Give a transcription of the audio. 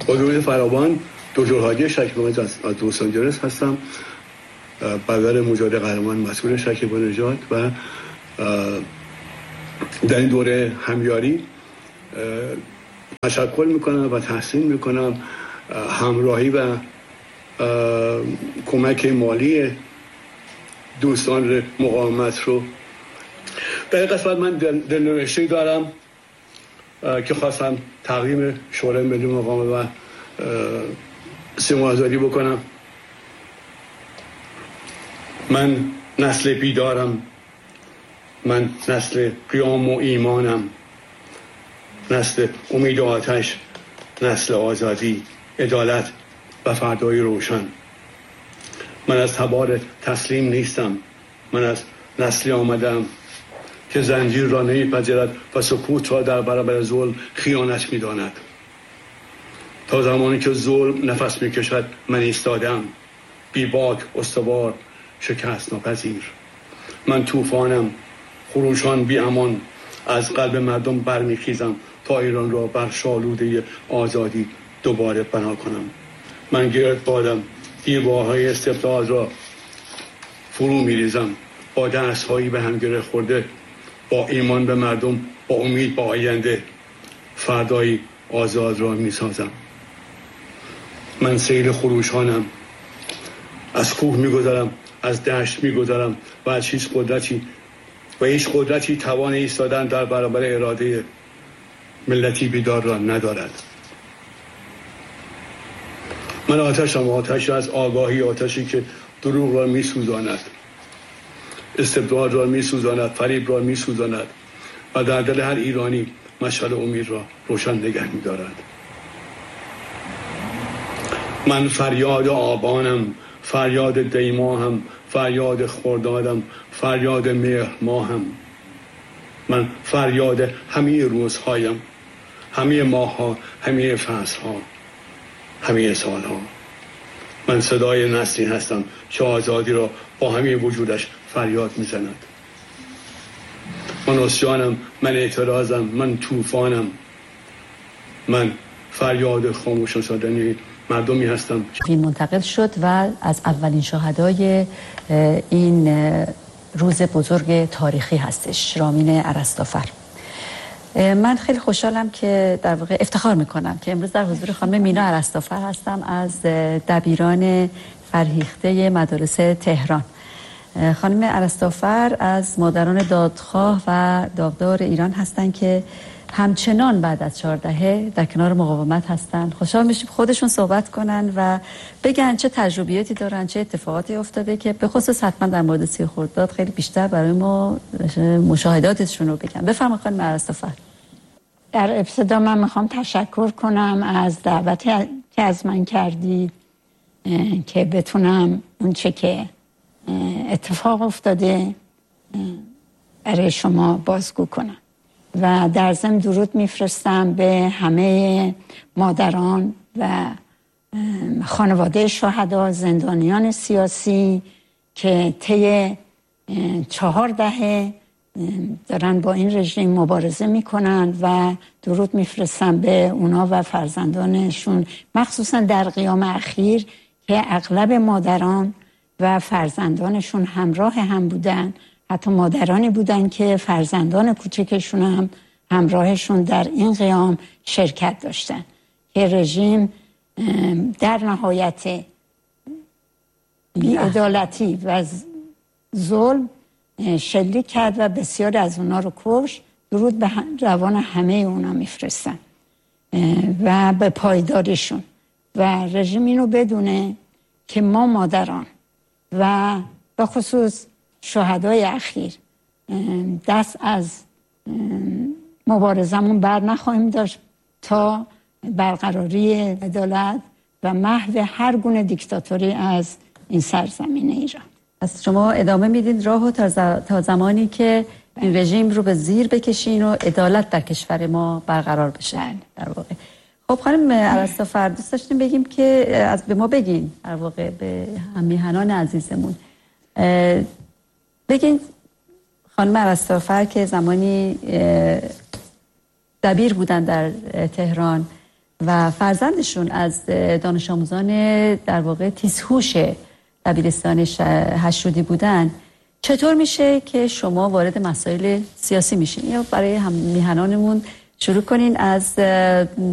با درود فراوان، دکتر هادی شکیبا از لس آنجلس هستم، برادر مجاهد قهرمان مسئول شکیبا نژاد و در این دوره همیاری تشکر میکنم و تحسین میکنم همراهی و کمک مالی دوستان مقاومت رو. در این قسمت من دلنوشته‌ای دارم که خواستم تقدیم شورای ملی مقاومت و سیما آزادی بکنم. من نسل بیدارم، من نسل قیام و ایمانم، نسل امید و آتش، نسل آزادی، عدالت و فردای روشن. من از تبار تسلیم نیستم، من از نسلی آمدم که زنجیر را نمیپذیرد و سکوت را در برابر ظلم خیانت میداند. تا زمانی که ظلم نفس میکشد من ایستادم، بی باک، استوار، شکست ناپذیر. من طوفانم، خروشان بی امان، از قلب مردم برمیخیزم تا ایران را بر شالوده آزادی دوباره بنا کنم. من گرد بادم، دیوارهای استبداد را فرو میریزم، با دستهایی به هم گره خورده، با ایمان به مردم، با امید به آینده، فردایی آزاد را میسازم. من سیل خروشانم، از کوه میگذرم، از دشت میگذرم و از هیچ قدرتی توان ایستادن در برابر اراده ملتی بیدار را ندارد. من آتشم، آتشی از آگاهی، آتشی که دروغ را میسوزاند، استبداد را میسوزاند، فریب را میسوزاند و در دل هر ایرانی مشعل امید را روشن نگه می‌دارد. من فریاد آبانم، فریاد دیماهم، فریاد خردادم، فریاد مهر ماهم. من فریاد همه روزهایم، همه ماه‌ها، همه فصل‌ها، همه سال‌ها. من صدای نسلی هستم که آزادی را با همه وجودش فریاد میزند. من اسیانم، من اعتراضم، من طوفانم، من فریاد خاموش نشدنی مردمی هستم. این منتقل شد و از اولین شهدای این روز بزرگ تاریخی هستش، رامین ارسطوفر. من خیلی خوشحالم که در واقع افتخار میکنم که امروز در حضور خانم مینا ارسطوفر هستم از دبیران فرهیخته مدارس تهران. خانم ارسطوفر از مادران دادخواه و داغدار ایران هستند که همچنان بعد از 4 دهه در کنار مقاومت هستن. خوشحال میشیم خودشون صحبت کنن و بگن چه تجربیاتی دارن، چه اتفاقاتی افتاده که به خصوص حتما در مورد 30 خرداد خیلی بیشتر برای ما مشاهداتشون رو بگن. بفرمایید خانم ارسطوفر. در ابتدا من میخوام تشکر کنم از دعوتی که از من کردید که بتونم اون چه که اتفاق افتاده برای شما بازگو کنم و در ضمن درود میفرستم به همه مادران و خانواده شهدا، زندانیان سیاسی که طی 4 دهه دارن با این رژیم مبارزه میکنن و درود میفرستم به اونا و فرزندانشون، مخصوصا در قیام اخیر که اغلب مادران و فرزندانشون همراه هم بودن. حتی مادرانی بودن که فرزندان کوچکشون هم همراهشون در این قیام شرکت داشتن که رژیم در نهایت بی‌عدالتی و ظلم شلیک کرد و بسیار از اونا رو کشت. درود به روان همه اونا میفرستن و به پایداریشون و رژیم اینو بدونه که ما مادران و به خصوص شهدای اخیر دست از مبارزمون بر نخواهیم داشت تا برقراری عدالت و محو هر گونه دیکتاتوری از این سرزمین ایران. از شما ادامه میدین راهو تا زمانی که این رژیم رو به زیر بکشین و عدالت در کشور ما برقرار بشه. در واقع خب خانم ارسطوفر، دوست داشتیم بگیم که از به ما بگین، در واقع به همیهنان عزیزمون بگین خانم ارسطوفر که زمانی دبیر بودن در تهران و فرزندشون از دانش آموزان در واقع تیزهوش دبیرستان هشترودی بودن، چطور میشه که شما وارد مسائل سیاسی میشین؟ یا برای هم میهنانمون شروع کنین از